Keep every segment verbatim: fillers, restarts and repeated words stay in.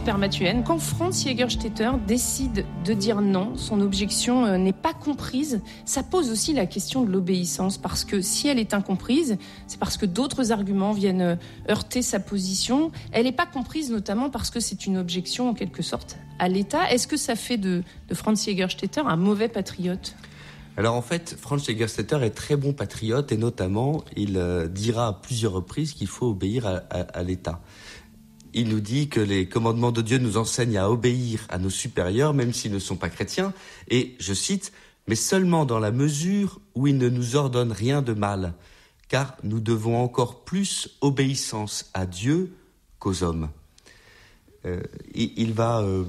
Père Mathuenne. Quand Franz Jägerstätter décide de dire non, son objection n'est pas comprise, ça pose aussi la question de l'obéissance, parce que si elle est incomprise, c'est parce que d'autres arguments viennent heurter sa position. Elle n'est pas comprise notamment parce que c'est une objection en quelque sorte à l'État. Est-ce que ça fait de, de Franz Jägerstätter un mauvais patriote ? Alors en fait, Franz Jägerstätter est très bon patriote et notamment, il euh, dira à plusieurs reprises qu'il faut obéir à, à, à l'État. Il nous dit que les commandements de Dieu nous enseignent à obéir à nos supérieurs, même s'ils ne sont pas chrétiens, et, je cite, « mais seulement dans la mesure où ils ne nous ordonnent rien de mal, car nous devons encore plus obéissance à Dieu qu'aux hommes. Euh, » Il va euh,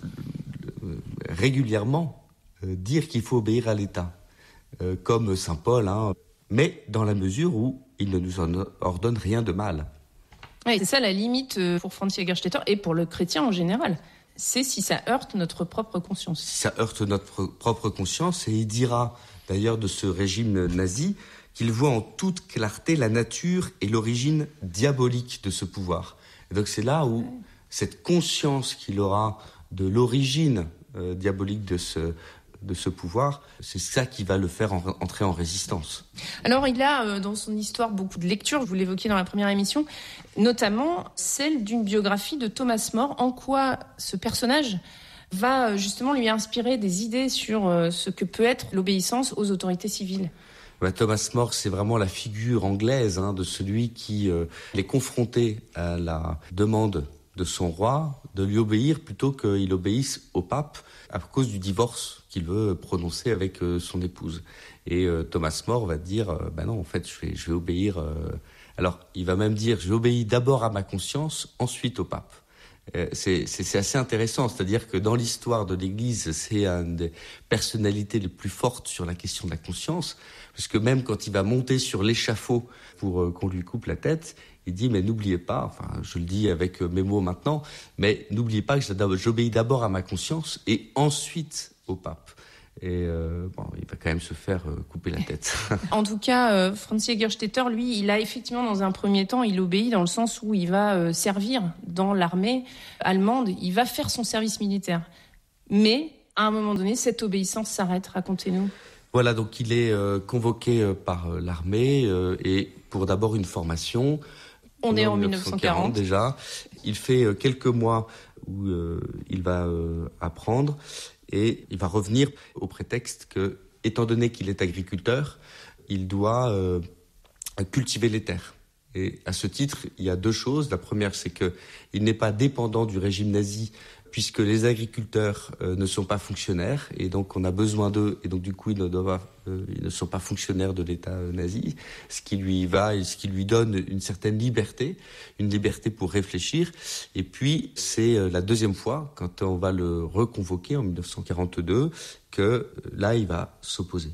régulièrement euh, dire qu'il faut obéir à l'État. Euh, comme saint Paul, hein, mais dans la mesure où il ne nous en ordonne rien de mal. Oui, c'est ça la limite pour Franz Jägerstätter et pour le chrétien en général. C'est si ça heurte notre propre conscience. Si ça heurte notre propre conscience, et il dira d'ailleurs de ce régime nazi qu'il voit en toute clarté la nature et l'origine diabolique de ce pouvoir. Et donc c'est là où ouais. cette conscience qu'il aura de l'origine euh, diabolique de ce de ce pouvoir, c'est ça qui va le faire en, entrer en résistance. Alors il a euh, dans son histoire beaucoup de lectures, vous l'évoquiez dans la première émission, notamment celle d'une biographie de Thomas More. En quoi ce personnage va euh, justement lui inspirer des idées sur euh, ce que peut être l'obéissance aux autorités civiles? Bah, Thomas More, c'est vraiment la figure anglaise hein, de celui qui euh, est confronté à la demande de son roi de lui obéir plutôt qu'il obéisse au pape à cause du divorce qu'il veut prononcer avec euh, son épouse. Et euh, Thomas More va dire euh, bah non, en fait, je vais, je vais obéir. Euh... Alors, il va même dire, j'obéis d'abord à ma conscience, ensuite au pape. Euh, c'est, c'est, c'est assez intéressant, c'est-à-dire que dans l'histoire de l'Église, c'est une des personnalités les plus fortes sur la question de la conscience, parce que même quand il va monter sur l'échafaud pour euh, qu'on lui coupe la tête, il dit, mais n'oubliez pas, enfin, je le dis avec mes mots maintenant, mais n'oubliez pas que j'obéis d'abord à ma conscience et ensuite au pape. Et euh, bon, il va quand même se faire euh, couper la tête. En tout cas, euh, Franz Jägerstätter, lui, il a effectivement, dans un premier temps, il obéit dans le sens où il va euh, servir dans l'armée allemande, il va faire son service militaire. Mais, à un moment donné, cette obéissance s'arrête. Racontez-nous. Voilà, donc il est euh, convoqué euh, par euh, l'armée euh, et pour d'abord une formation. On est en dix-neuf cent quarante déjà. Il fait euh, quelques mois où euh, il va euh, apprendre et il va revenir au prétexte que, étant donné qu'il est agriculteur, il doit euh, cultiver les terres. Et à ce titre, il y a deux choses. La première, c'est qu'il n'est pas dépendant du régime nazi puisque les agriculteurs euh, ne sont pas fonctionnaires et donc on a besoin d'eux et donc du coup ils ne doivent euh, ils ne sont pas fonctionnaires de l'État euh, nazi, ce qui lui va et ce qui lui donne une certaine liberté, une liberté pour réfléchir. Et puis c'est euh, la deuxième fois quand on va le reconvoquer en dix-neuf cent quarante-deux que euh, là il va s'opposer.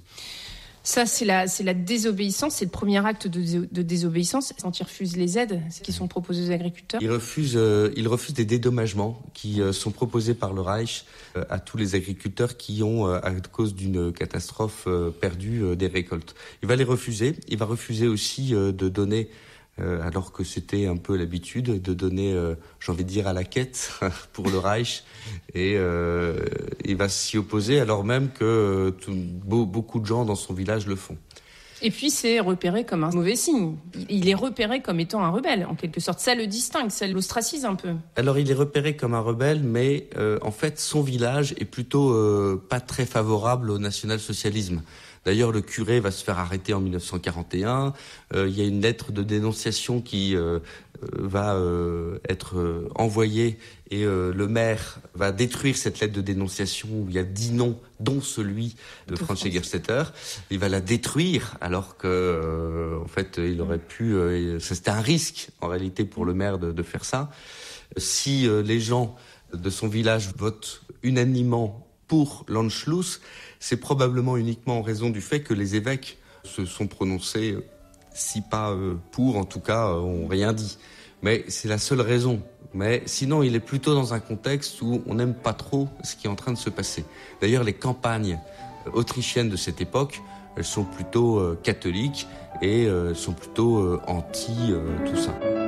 Ça, c'est la, c'est la désobéissance, c'est le premier acte de, de désobéissance, quand il refuse les aides qui sont proposées aux agriculteurs. Il refuse, euh, il refuse des dédommagements qui euh, sont proposés par le Reich euh, à tous les agriculteurs qui ont, euh, à cause d'une catastrophe, euh, perdu euh, des récoltes. Il va les refuser. Il va refuser aussi euh, de donner, euh, alors que c'était un peu l'habitude, de donner, euh, j'ai envie de dire, à la quête pour le Reich. Et euh, il va s'y opposer alors même que euh, tout, beau, beaucoup de gens dans son village le font. Et puis c'est repéré comme un mauvais signe. Il est repéré comme étant un rebelle, en quelque sorte. Ça le distingue, ça l'ostracise un peu. Alors il est repéré comme un rebelle, mais euh, en fait son village est plutôt euh, pas très favorable au national-socialisme. D'ailleurs, le curé va se faire arrêter en dix-neuf cent quarante et un. Euh, il y a une lettre de dénonciation qui euh, va euh, être euh, envoyée et euh, le maire va détruire cette lettre de dénonciation où il y a dix noms, dont celui de Franz Jägerstätter. Il va la détruire alors que, euh, en fait, il aurait pu. Euh, c'était un risque en réalité pour le maire de, de faire ça. Si euh, les gens de son village votent unanimement pour l'Anschluss, c'est probablement uniquement en raison du fait que les évêques se sont prononcés, si pas euh, pour, en tout cas, euh, ont rien dit. Mais c'est la seule raison. Mais sinon, il est plutôt dans un contexte où on n'aime pas trop ce qui est en train de se passer. D'ailleurs, les campagnes autrichiennes de cette époque, elles sont plutôt euh, catholiques et euh, sont plutôt euh, anti euh, tout ça.